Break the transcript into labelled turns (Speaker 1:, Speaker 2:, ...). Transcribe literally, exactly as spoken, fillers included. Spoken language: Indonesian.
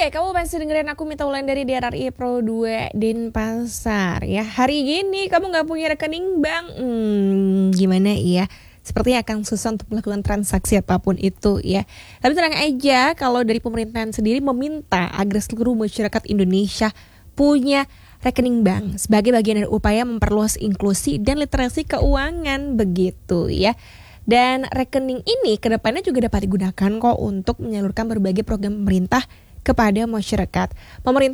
Speaker 1: Oke, kamu masih dengerin aku Mita Wulan dari D R R I Pro dua Denpasar ya. Hari gini kamu gak punya rekening bank, hmm, gimana ya? Sepertinya akan susah untuk melakukan transaksi apapun itu ya. Tapi tenang aja, kalau dari pemerintahan sendiri meminta agar seluruh masyarakat Indonesia punya rekening bank sebagai bagian dari upaya memperluas inklusi dan literasi keuangan begitu ya. Dan rekening ini kedepannya juga dapat digunakan kok untuk menyalurkan berbagai program pemerintah kepada masyarakat. Pemerintah